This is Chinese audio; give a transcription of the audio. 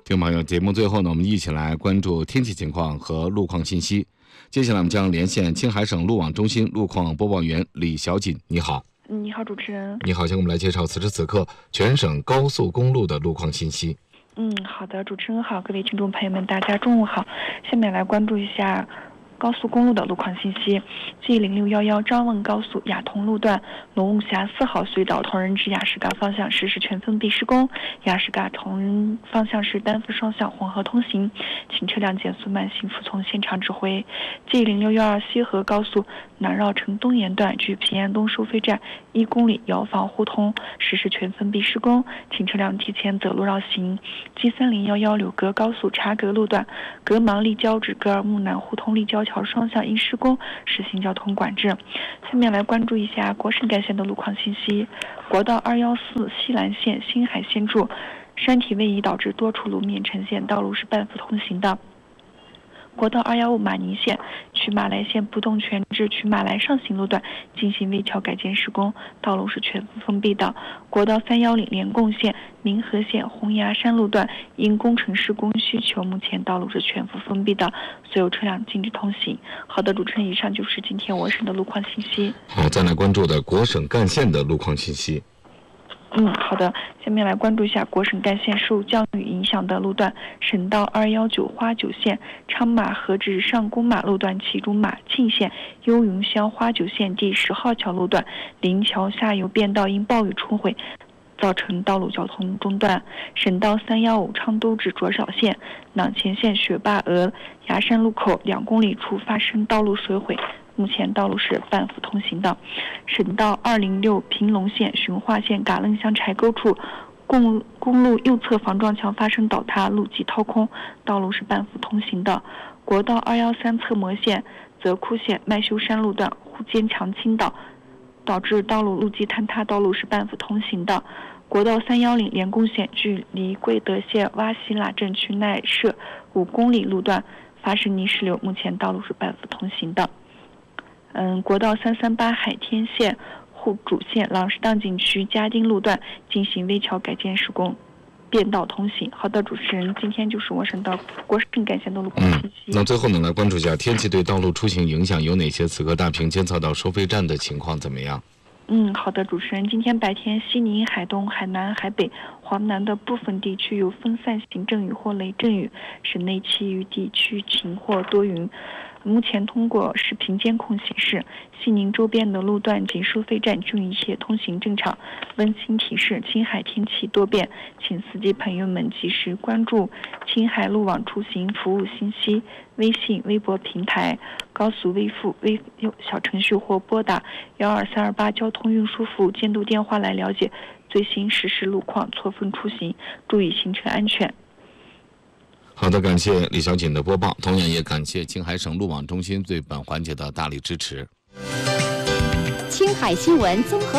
听众朋友，节目最后呢，我们一起来关注天气情况和路况信息。接下来我们将连线青海省路网中心路况播报员李小锦。你好。 你好，主持人。 你好，先给我们来介绍此时此刻全省高速公路的路况信息。 好的，主持人好，各位听众朋友们，大家中午好。下面来关注一下高速公路的路况信息。G0611张汶高速雅通路段龙雾峡4号隧道同仁至雅士嘎方向实施全封闭施工，雅士嘎同仁方向是单幅双向混合通行，请车辆减速慢行，服从现场指挥。G0612西河高速南绕城东沿段距平安东收费站1公里遥坊互通实施全封闭施工，请车辆提前择路绕行。G3011柳格高速察格路段格芒立交至格尔木南互通立交桥双向因施工实行交通管制。下面来关注一下国省干线的路况信息。国道214西兰线新海线处山体位移导致多处路面呈现道路是半幅通行的。国道215马宁线去马来线不动泉至去马来上行路段进行微调改建施工，道路是全幅封闭的。国道310连贡线民和线洪崖山路段因工程施工需求，目前道路是全幅封闭的，所有车辆禁止通行。好的，主持人，以上就是今天我省的路况信息。 好，再来关注的国省干线的路况信息。 好的，下面来关注一下国省干线受降雨影响的路段。省道219花九线昌马河至上公马路段其中马庆线幽云乡花九线第10号桥路段临桥下游便道因暴雨冲毁，造成道路交通中断。省道315昌都至卓少线朗前线雪坝峨崖山路口2公里处发生道路水毁，目前道路是半幅通行的。省道206平龙线循化线嘎楞乡柴沟处公路右侧防撞墙发生倒塌，路基掏空，道路是半幅通行的。国道213侧磨线泽库县麦修山路段护坚墙倾倒，导致道路路基坍塌，道路是半幅通行的。国道310连贡线距离贵德县洼西拉镇区内设5公里路段发生泥石流，目前道路是半幅通行的。国道338海天县沪主线朗士荡景区嘉丁路段进行微调改建施工，便道通行。好的，主持人，今天就是我省的国省干线的路况信息。 那最后呢，来关注一下天气对道路出行影响有哪些？此刻大坪监测到收费站的情况怎么样？ 好的，主持人，今天白天西宁、海东、海南、海北、华南的部分地区有分散性阵雨或雷阵雨，省内其余地区晴或多云。目前通过视频监控显示，西宁周边的路段及收费站均一切通行正常。温馨提示：青海天气多变，请司机朋友们及时关注青海路网出行服务信息微信、微博平台、高速微付微小程序或拨打12328交通运输服务监督电话来了解最新实时路况，错峰出行，注意行车安全。 好的，感谢李小锦的播报，同样也感谢青海省路网中心对本环节的大力支持。 青海新闻综合